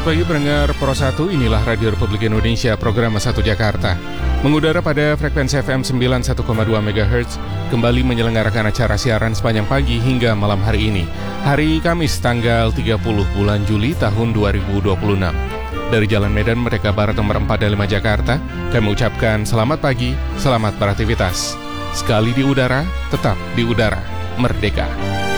Selamat pagi pendengar Pro 1, inilah Radio Republik Indonesia, program 1 Jakarta. Mengudara pada frekuensi FM 91,2 MHz, kembali menyelenggarakan acara siaran sepanjang pagi hingga malam hari ini. Hari Kamis, tanggal 30 bulan Juli tahun 2026. Dari Jalan Medan Merdeka Barat nomor 4 5 Jakarta, kami ucapkan selamat pagi, selamat beraktivitas. Sekali di udara, tetap di udara, merdeka.